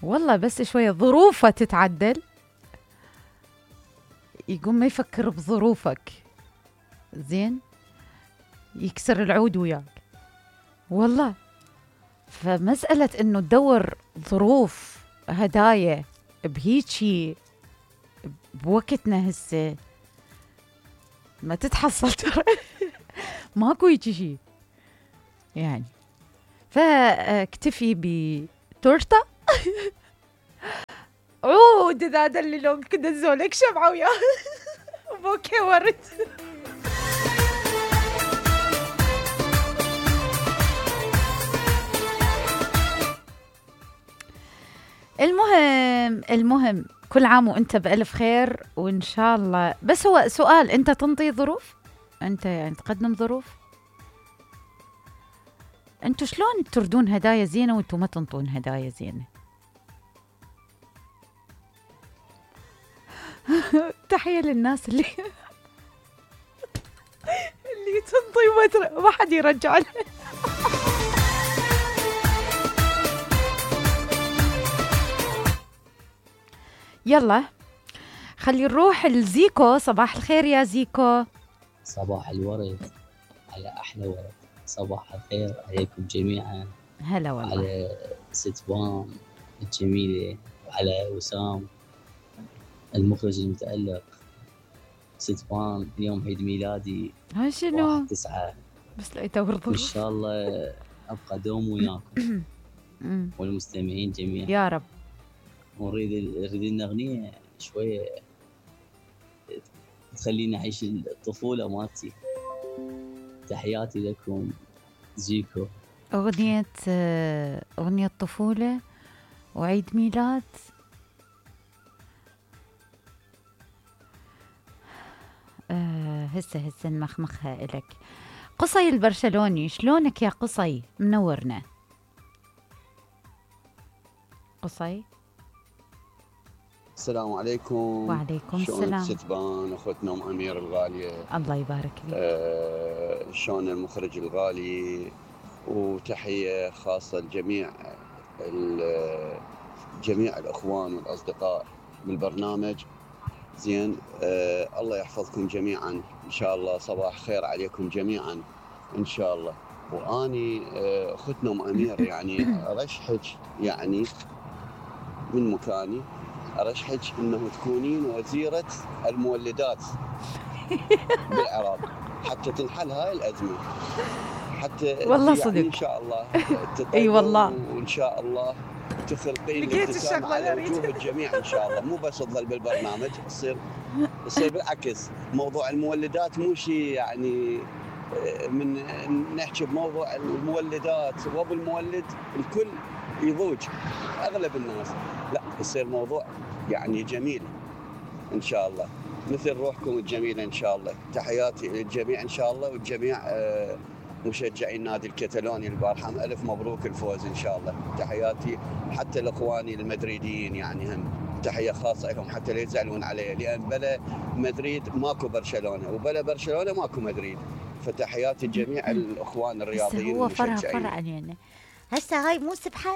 والله بس شوية ظروفه تتعدل يقوم ما يفكر بظروفك، زين، يكسر العود وياك والله. فمسألة إنه تدور ظروف هدايا بهيجي بوقتنا هسه ما تتحصل ترى. ماكو هيجي شي يعني. فاكتفي بتورته عود اذا دللوك كده زولك شمعه وياه بوكي ورد. المهم كل عام وانت بألف خير وان شاء الله. بس هو سؤال، انت تنطي ظروف؟ انت يعني تقدم ظروف؟ انتوا شلون تردون هدايا زينة وانتوا ما تنطون هدايا زينة؟ تحية للناس اللي اللي تنطي ما حد يرجع له. يلا خلي نروح لزيكو. صباح الخير يا زيكو. صباح الورد على أحلى ورد. صباح الخير عليكم جميعا. هلا والله. على ستبان الجميلة وعلى وسام المخرج المتألق. ستبان اليوم عيد ميلادي. ها شنو؟ 1/9. بس لا يدور ظروف. إن شاء الله أبقى دوم وياكم والمستمعين جميعا يا رب. ونريد لنا أغنية شوية تخليني أعيش الطفولة مالتي. تحياتي لكم زيكو. أغنية طفولة وعيد ميلاد. هسه نمخمخها إلك. قصي البرشلوني، شلونك يا قصي؟ منورنا قصي. السلام عليكم. وعليكم السلام. شلون ستبان اخوتنا ام امير الغاليه؟ الله يبارك فيك. شلون المخرج الغالي؟ وتحيه خاصه لجميع جميع الاخوان والاصدقاء بالبرنامج. زين، الله يحفظكم جميعا ان شاء الله. صباح خير عليكم جميعا ان شاء الله. واني اختنا ام امير يعني ارشحك يعني من مكاني، أرشحك أنه تكونين وزيرة المولدات بالعراق حتى تنحل هاي الأزمة، حتى والله يعني صدق إن شاء الله اي والله. وإن شاء الله تخلقين الابتسامة على وجوه الجميع إن شاء الله. مو بس تظل بالبرنامج، تصير بالعكس. موضوع المولدات مو شيء يعني من نحكي بموضوع المولدات وابو المولد الكل يضوج اغلب الناس، لا يصير موضوع يعني جميل ان شاء الله مثل روحكم الجميله ان شاء الله. تحياتي للجميع ان شاء الله، والجميع مشجعي النادي الكتالوني البارحه الف مبروك الفوز ان شاء الله. تحياتي حتى لاخواني المدريديين يعني هم تحيه خاصه لهم حتى لا يزعلون علي، لان بلا مدريد ماكو برشلونه وبلا برشلونه ماكو مدريد. فتحياتي لجميع الاخوان الرياضيين هو فرع المشجعين. علينا هسه. هاي مو سبحه